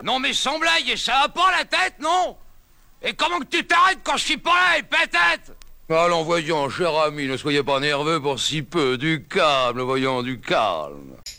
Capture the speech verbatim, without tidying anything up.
Non mais sans blague, et ça va pas la tête, non? Et comment que tu t'arrêtes quand je suis pas là, et peut-être? Allons, voyons, cher ami, ne soyez pas nerveux pour si peu. Du calme, voyons, du calme.